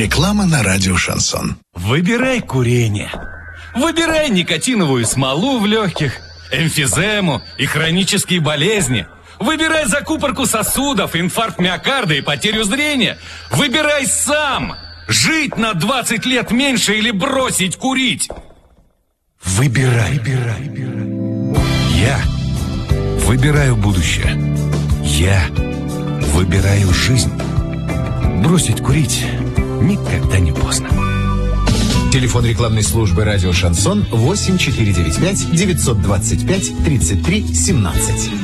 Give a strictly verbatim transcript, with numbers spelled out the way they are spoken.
Реклама на радио «Шансон». Выбирай курение. Выбирай никотиновую смолу в легких, эмфизему и хронические болезни. Выбирай закупорку сосудов, инфаркт миокарда и потерю зрения. Выбирай сам. Жить на двадцать лет меньше или бросить курить. Выбирай. Выбирай. Я выбираю будущее. Я выбираю жизнь. Бросить курить никогда не поздно. Телефон рекламной службы «Радио Шансон» восемь четыре девять пять девятьсот двадцать пять тридцать три семнадцать.